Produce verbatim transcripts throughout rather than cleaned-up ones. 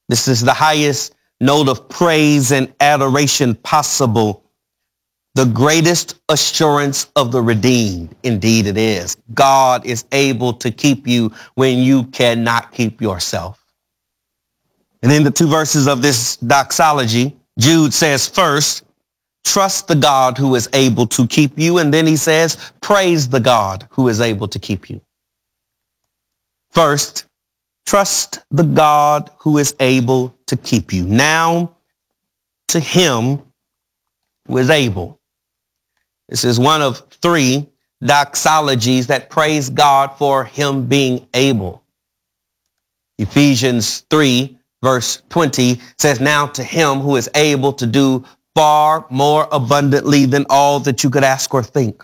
This is the highest note of praise and adoration possible. The greatest assurance of the redeemed. Indeed it is. God is able to keep you when you cannot keep yourself. And in the two verses of this doxology, Jude says first, trust the God who is able to keep you. And then he says, praise the God who is able to keep you. First, trust the God who is able to keep you. Now to him who is able. This is one of three doxologies that praise God for him being able. Ephesians three, verse twenty says, now to him who is able to do far more abundantly than all that you could ask or think.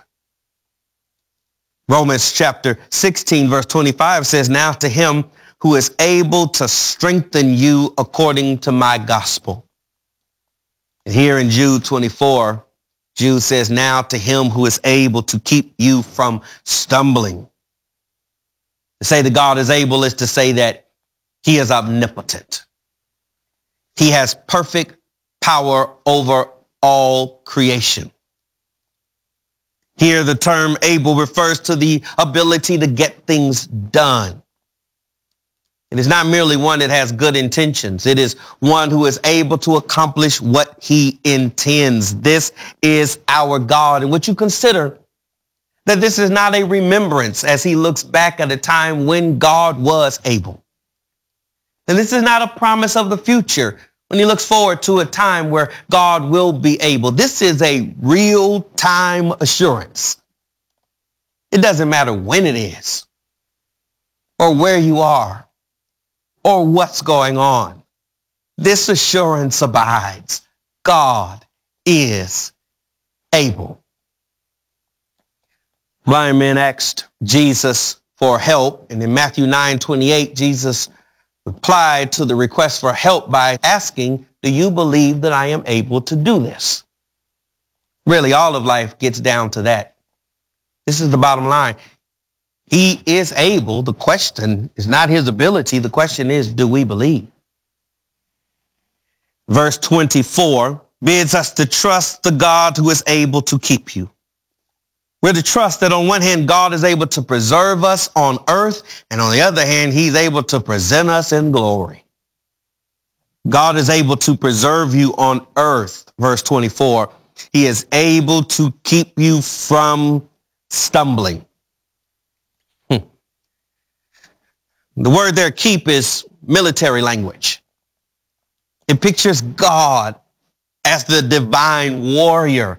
Romans chapter sixteen, verse twenty-five says, now to him who is able to strengthen you according to my gospel. And here in Jude twenty-four, Jude says, now to him who is able to keep you from stumbling. To say that God is able is to say that he is omnipotent. He has perfect power over all creation. Here, the term able refers to the ability to get things done. It is not merely one that has good intentions. It is one who is able to accomplish what he intends. This is our God. And would you consider that this is not a remembrance as he looks back at a time when God was able. And this is not a promise of the future when he looks forward to a time where God will be able. This is a real-time assurance. It doesn't matter when it is or where you are or what's going on. This assurance abides. God is able. Blind men asked Jesus for help, and in Matthew nine twenty-eight, Jesus replied to the request for help by asking, do you believe that I am able to do this? Really, all of life gets down to that. This is the bottom line. He is able. The question is not his ability. The question is, do we believe? Verse twenty-four bids us to trust the God who is able to keep you. We're to trust that on one hand, God is able to preserve us on earth, and on the other hand, he's able to present us in glory. God is able to preserve you on earth. Verse twenty-four, he is able to keep you from stumbling. Hmm. The word there, keep, is military language. It pictures God as the divine warrior.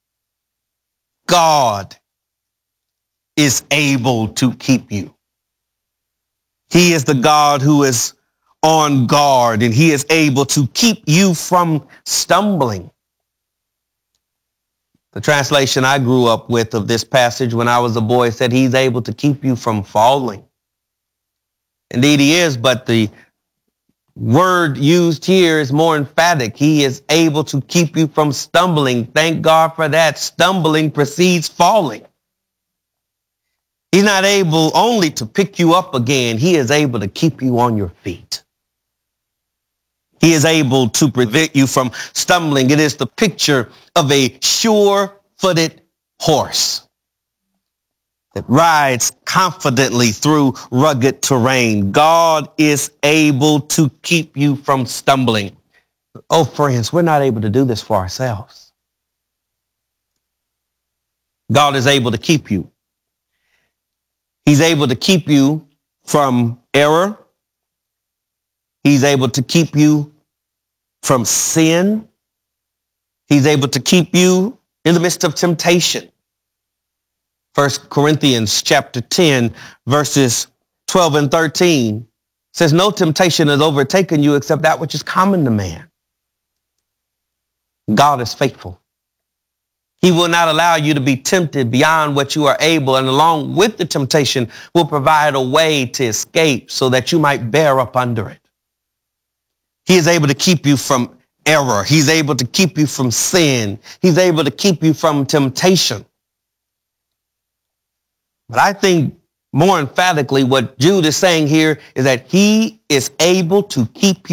God is able to keep you. He is the God who is on guard, and he is able to keep you from stumbling. The translation I grew up with of this passage when I was a boy said he's able to keep you from falling. Indeed he is, but the word used here is more emphatic. He is able to keep you from stumbling. Thank God for that. Stumbling precedes falling. He's not able only to pick you up again. He is able to keep you on your feet. He is able to prevent you from stumbling. It is the picture of a sure-footed horse that rides confidently through rugged terrain. God is able to keep you from stumbling. Oh, friends, we're not able to do this for ourselves. God is able to keep you. He's able to keep you from error. He's able to keep you from sin. He's able to keep you in the midst of temptation. First Corinthians chapter ten, verses twelve and thirteen says, no temptation has overtaken you except that which is common to man. God is faithful. He will not allow you to be tempted beyond what you are able, and along with the temptation will provide a way to escape so that you might bear up under it. He is able to keep you from error. He's able to keep you from sin. He's able to keep you from temptation. But I think more emphatically what Jude is saying here is that he is able to keep you